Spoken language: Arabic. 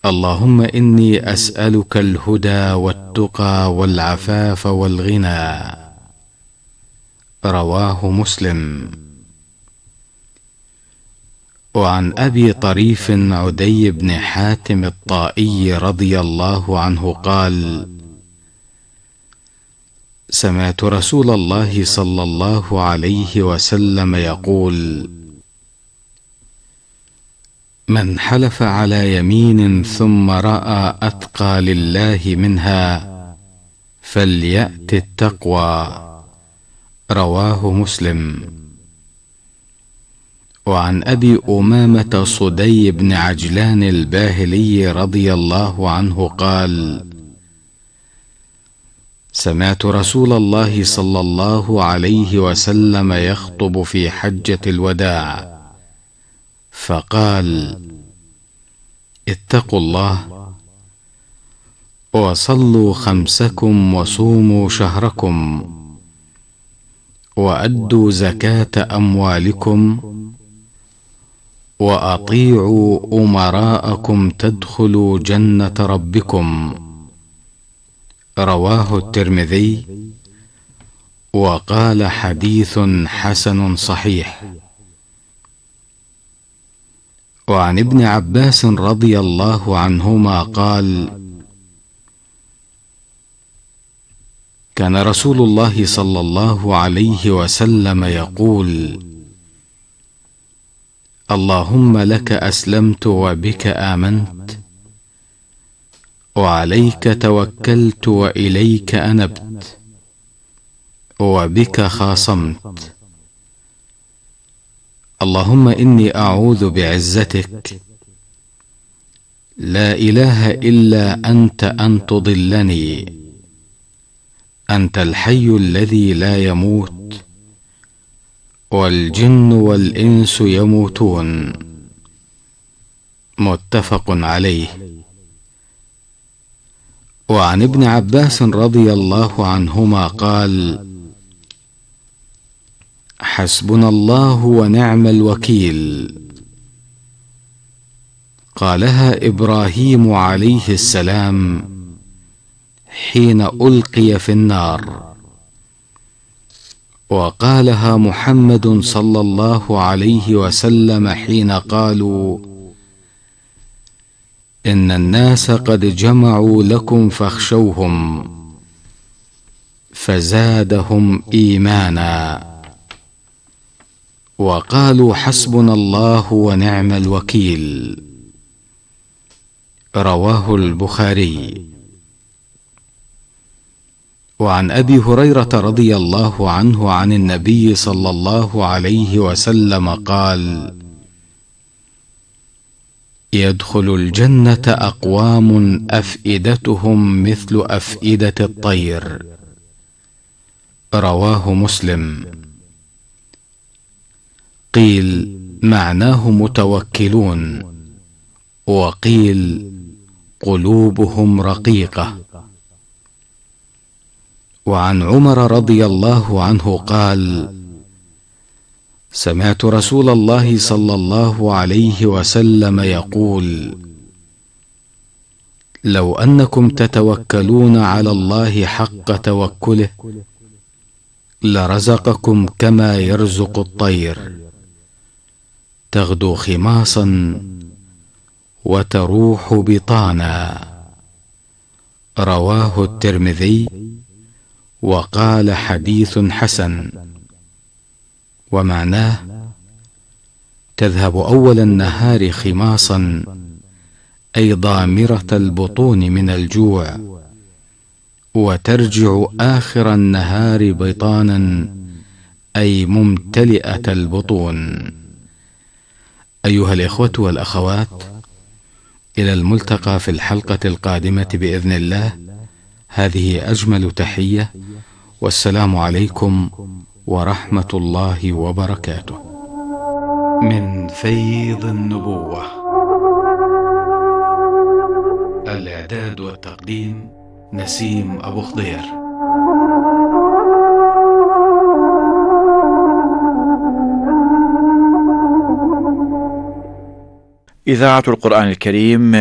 اللهم إني أسألك الهدى والتقى والعفاف والغنى. رواه مسلم. وعن أبي طريف عدي بن حاتم الطائي رضي الله عنه قال: سمعت رسول الله صلى الله عليه وسلم يقول: من حلف على يمين ثم رأى أتقى لله منها فليأت التقوى. رواه مسلم. وعن أبي أمامة صدي بن عجلان الباهلي رضي الله عنه قال: سمعت رسول الله صلى الله عليه وسلم يخطب في حجة الوداع فقال: اتقوا الله وصلوا خمسكم وصوموا شهركم وأدوا زكاة أموالكم وأطيعوا أمراءكم تدخلوا جنة ربكم. رواه الترمذي وقال: حديث حسن صحيح. وعن ابن عباس رضي الله عنهما قال: كان رسول الله صلى الله عليه وسلم يقول: اللهم لك أسلمت وبك آمنت وعليك توكلت وإليك أنبت وبك خاصمت. اللهم إني أعوذ بعزتك لا إله إلا أنت أن تضلني. أنت الحي الذي لا يموت والجن والإنس يموتون. متفق عليه. وعن ابن عباس رضي الله عنهما قال: حسبنا الله ونعم الوكيل. قالها إبراهيم عليه السلام حين ألقي في النار، وقالها محمد صلى الله عليه وسلم حين قالوا: إن الناس قد جمعوا لكم فاخشوهم، فزادهم إيمانا، وقالوا حسبنا الله ونعم الوكيل. رواه البخاري. وعن أبي هريرة رضي الله عنه عن النبي صلى الله عليه وسلم قال: يدخل الجنة أقوام أفئدتهم مثل أفئدة الطير. رواه مسلم. قيل معناه متوكلون، وقيل قلوبهم رقيقة. وعن عمر رضي الله عنه قال: سمعت رسول الله صلى الله عليه وسلم يقول: لو أنكم تتوكلون على الله حق توكله لرزقكم كما يرزق الطير، تغدو خماصا وتروح بطانا. رواه الترمذي وقال: حديث حسن. ومعناه: تذهب أول النهار خماصا أي ضامرة البطون من الجوع، وترجع آخر النهار بطانا أي ممتلئة البطون. أيها الإخوة والأخوات، إلى الملتقى في الحلقة القادمة بإذن الله. هذه أجمل تحية، والسلام عليكم ورحمة الله وبركاته. من فيض النبوة. الإعداد والتقديم نسيم أبو خضير. إذاعة القرآن الكريم